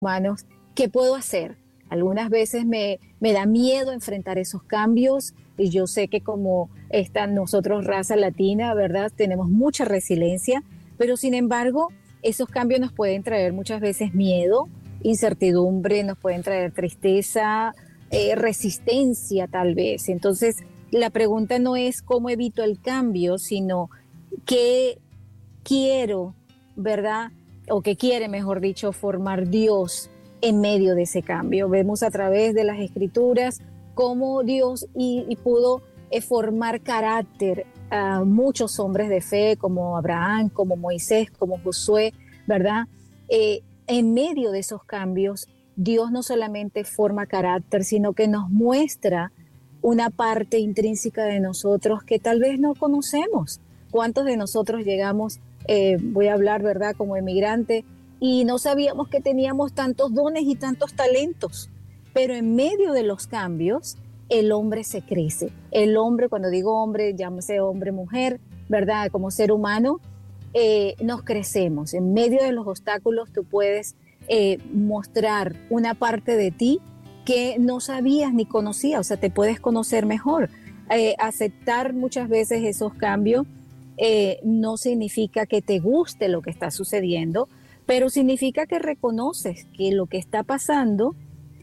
humanos, ¿qué puedo hacer? Algunas veces me da miedo enfrentar esos cambios y yo sé que como nosotros, raza latina, ¿verdad? Tenemos mucha resiliencia, pero sin embargo, esos cambios nos pueden traer muchas veces miedo, incertidumbre, nos pueden traer tristeza, resistencia tal vez. Entonces, la pregunta no es cómo evito el cambio, sino qué quiero, ¿verdad? O qué quiere, mejor dicho, formar Dios en medio de ese cambio. Vemos a través de las escrituras cómo Dios y pudo formar carácter a muchos hombres de fe, como Abraham, como Moisés, como Josué, ¿verdad? En medio de esos cambios, Dios no solamente forma carácter, sino que nos muestra una parte intrínseca de nosotros que tal vez no conocemos. ¿Cuántos de nosotros llegamos, voy a hablar, ¿verdad?, como emigrante, y no sabíamos que teníamos tantos dones y tantos talentos? Pero en medio de los cambios, el hombre se crece. El hombre, cuando digo hombre, llámese hombre, mujer, ¿verdad?, como ser humano, nos crecemos. En medio de los obstáculos tú puedes mostrar una parte de ti que no sabías ni conocías, o sea, te puedes conocer mejor. Aceptar muchas veces esos cambios no significa que te guste lo que está sucediendo, pero significa que reconoces que lo que está pasando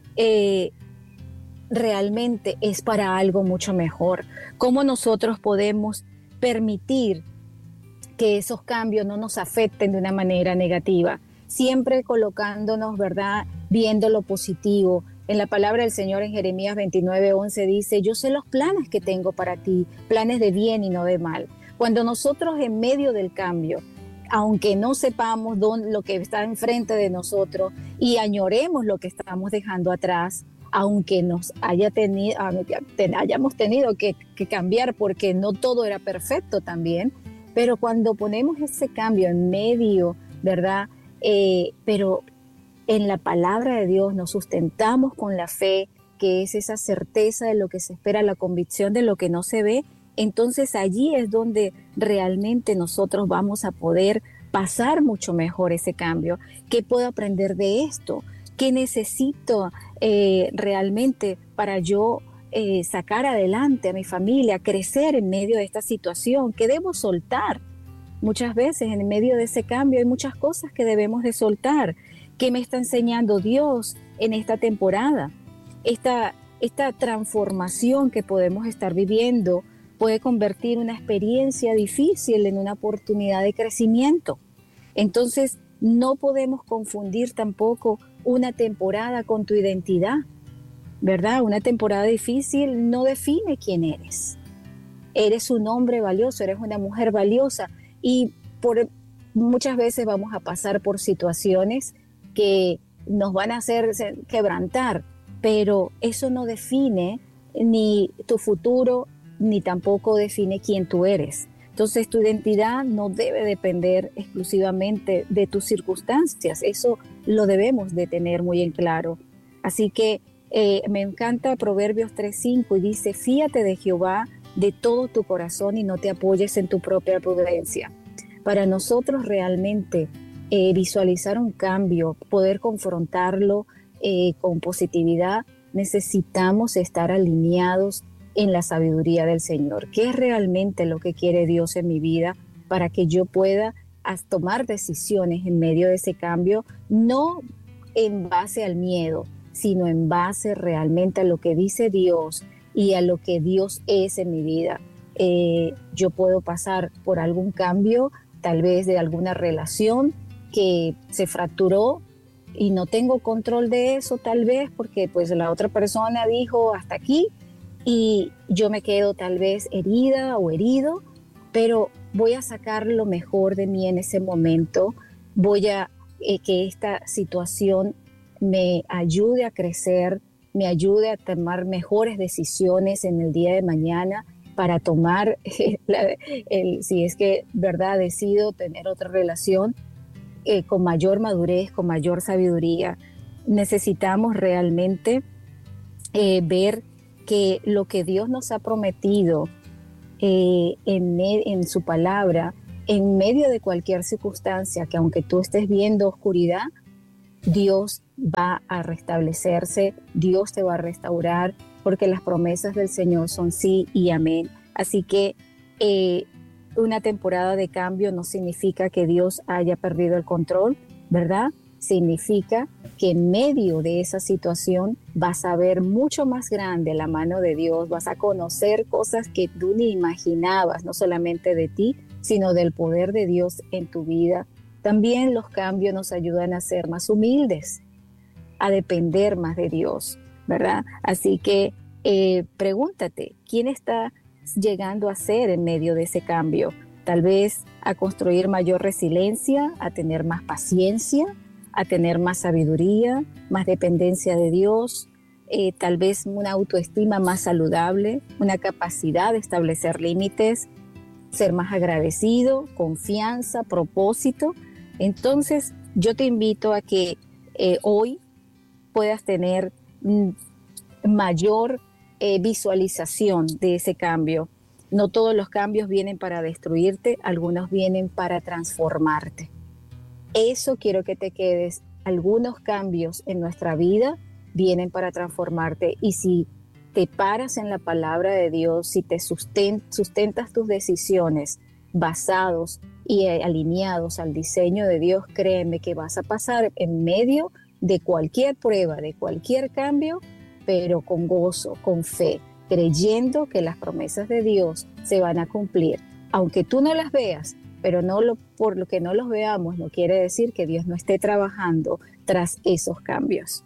realmente es para algo mucho mejor. ¿Cómo nosotros podemos permitir que esos cambios no nos afecten de una manera negativa? Siempre colocándonos, ¿verdad?, viendo lo positivo. En la palabra del Señor en Jeremías 29:11 dice: yo sé los planes que tengo para ti, planes de bien y no de mal. Cuando nosotros en medio del cambio, aunque no sepamos lo que está enfrente de nosotros y añoremos lo que estamos dejando atrás, aunque hayamos tenido que cambiar porque no todo era perfecto también, pero cuando ponemos ese cambio en medio, ¿verdad? Pero en la palabra de Dios nos sustentamos con la fe, que es esa certeza de lo que se espera, la convicción de lo que no se ve. Entonces allí es donde realmente nosotros vamos a poder pasar mucho mejor ese cambio. ¿Qué puedo aprender de esto? ¿Qué necesito realmente para yo sacar adelante a mi familia, crecer en medio de esta situación? ¿Qué debo soltar? Muchas veces en medio de ese cambio hay muchas cosas que debemos de soltar. ¿Qué me está enseñando Dios en esta temporada? Esta transformación que podemos estar viviendo puede convertir una experiencia difícil en una oportunidad de crecimiento. Entonces, no podemos confundir tampoco una temporada con tu identidad, ¿verdad? Una temporada difícil no define quién eres. Eres un hombre valioso, eres una mujer valiosa y muchas veces vamos a pasar por situaciones que nos van a hacer quebrantar, pero eso no define ni tu futuro, ni tampoco define quién tú eres. Entonces tu identidad no debe depender exclusivamente de tus circunstancias, eso lo debemos de tener muy en claro. Así que me encanta Proverbios 3:5 y dice: fíate de Jehová de todo tu corazón y no te apoyes en tu propia prudencia. Para nosotros realmente visualizar un cambio, poder confrontarlo con positividad, necesitamos estar alineados en la sabiduría del Señor. ¿Qué es realmente lo que quiere Dios en mi vida para que yo pueda tomar decisiones en medio de ese cambio? No en base al miedo, sino en base realmente a lo que dice Dios y a lo que Dios es en mi vida. Yo puedo pasar por algún cambio, tal vez de alguna relación que se fracturó y no tengo control de eso, tal vez porque pues la otra persona dijo hasta aquí y yo me quedo tal vez herida o herido, pero voy a sacar lo mejor de mí en ese momento. Voy a que esta situación me ayude a crecer, me ayude a tomar mejores decisiones en el día de mañana para tomar, si es que, verdad, decido tener otra relación con mayor madurez, con mayor sabiduría. Necesitamos realmente ver que lo que Dios nos ha prometido en su palabra, en medio de cualquier circunstancia, que aunque tú estés viendo oscuridad, Dios va a restablecerse, Dios te va a restaurar, porque las promesas del Señor son sí y amén. Así que una temporada de cambio no significa que Dios haya perdido el control, ¿verdad? Significa que en medio de esa situación vas a ver mucho más grande la mano de Dios, vas a conocer cosas que tú ni imaginabas, no solamente de ti, sino del poder de Dios en tu vida. También los cambios nos ayudan a ser más humildes, a depender más de Dios, ¿verdad? Así que pregúntate, ¿quién está llegando a ser en medio de ese cambio? Tal vez a construir mayor resiliencia, a tener más paciencia, a tener más sabiduría, más dependencia de Dios, tal vez una autoestima más saludable, una capacidad de establecer límites, ser más agradecido, confianza, propósito. Entonces, yo te invito a que hoy puedas tener mayor visualización de ese cambio. No todos los cambios vienen para destruirte, algunos vienen para transformarte. Eso quiero que te quedes. Algunos cambios en nuestra vida vienen para transformarte, y si te paras en la palabra de Dios, si te sustentas tus decisiones basados y alineados al diseño de Dios, créeme que vas a pasar en medio de cualquier prueba, de cualquier cambio, pero con gozo, con fe, creyendo que las promesas de Dios se van a cumplir. Aunque tú no las veas, pero por lo que no los veamos, no quiere decir que Dios no esté trabajando tras esos cambios.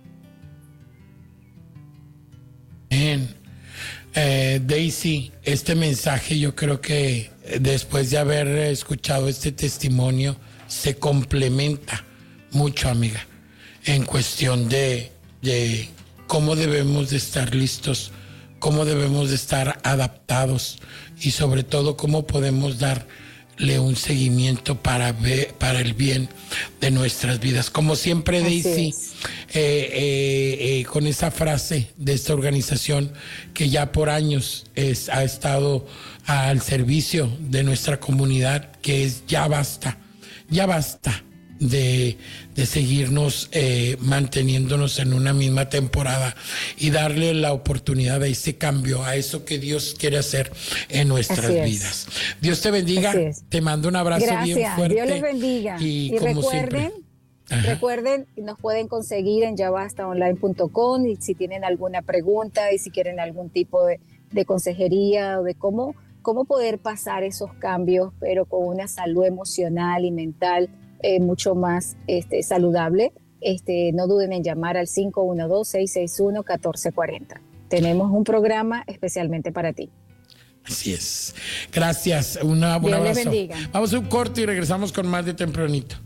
Bien. Daisy, este mensaje, yo creo que después de haber escuchado este testimonio, se complementa mucho, amiga, en cuestión de cómo debemos de estar listos, cómo debemos de estar adaptados, y sobre todo cómo podemos darle un seguimiento para el bien de nuestras vidas. Como siempre, Daisy, con esa frase de esta organización que ya por años ha estado al servicio de nuestra comunidad, que es ya basta de seguirnos manteniéndonos en una misma temporada, y darle la oportunidad a ese cambio, a eso que Dios quiere hacer en nuestras vidas. Dios te bendiga, te mando un abrazo. Gracias, bien fuerte. Dios les bendiga. Y como recuerden, nos pueden conseguir en yabastaonline.com, y si tienen alguna pregunta y si quieren algún tipo de consejería o de cómo poder pasar esos cambios, pero con una salud emocional y mental mucho más saludable, no duden en llamar al 512-661-1440. Tenemos un programa especialmente para ti. Así es. Gracias. Un abrazo. Dios les bendiga. Vamos a un corte y regresamos con más de Tempranito.